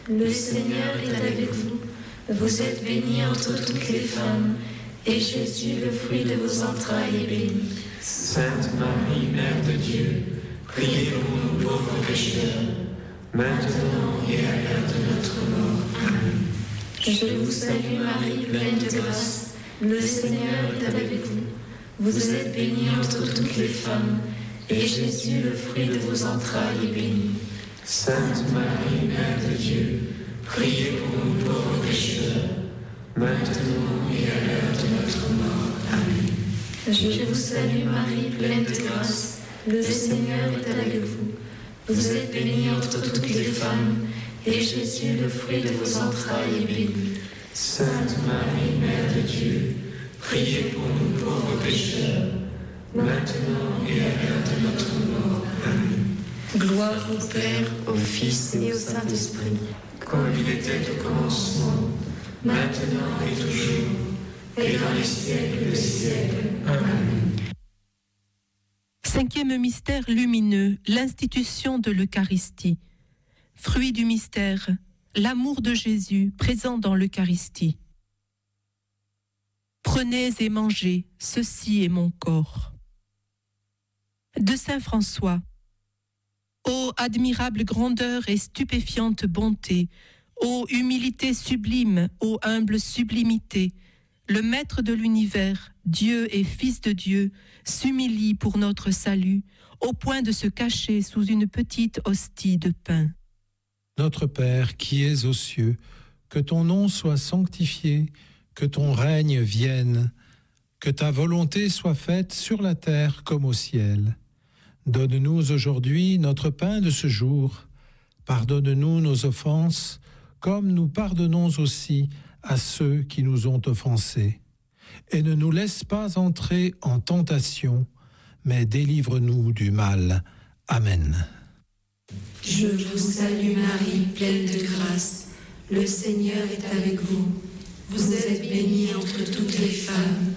Le Seigneur est avec vous. Vous êtes bénie entre toutes les femmes, et Jésus, le fruit de vos entrailles, est béni. Sainte Marie, Mère de Dieu, priez pour nous pauvres pécheurs, maintenant et à l'heure de notre mort. Amen. Je vous salue Marie, pleine de grâce. Le Seigneur est avec vous. Vous êtes bénie entre toutes les femmes, et Jésus, le fruit de vos entrailles, est béni. Sainte Marie, Mère de Dieu, priez pour nous pauvres pécheurs, maintenant et à l'heure de notre mort. Amen. Je vous salue Marie, pleine de grâce. Le Seigneur est avec vous. Vous êtes bénie entre toutes les femmes, et Jésus, le fruit de vos entrailles, est béni. Sainte Marie, Mère de Dieu, priez pour nous pauvres pécheurs, maintenant et à l'heure de notre mort. Amen. Gloire au Père, au Fils et au Saint-Esprit, comme il était au commencement, maintenant et toujours, et dans les siècles des siècles. Amen. Cinquième mystère lumineux, l'institution de l'Eucharistie. Fruit du mystère, l'amour de Jésus présent dans l'Eucharistie. Prenez et mangez, ceci est mon corps. De Saint François. Ô admirable grandeur et stupéfiante bonté, ô humilité sublime, ô humble sublimité, le Maître de l'univers, Dieu et Fils de Dieu, s'humilie pour notre salut, au point de se cacher sous une petite hostie de pain. Notre Père qui es aux cieux, que ton nom soit sanctifié, que ton règne vienne, que ta volonté soit faite sur la terre comme au ciel. Donne-nous aujourd'hui notre pain de ce jour. Pardonne-nous nos offenses, comme nous pardonnons aussi à ceux qui nous ont offensés. Et ne nous laisse pas entrer en tentation, mais délivre-nous du mal. Amen. Je vous salue Marie, pleine de grâce. Le Seigneur est avec vous. Vous êtes bénie entre toutes les femmes,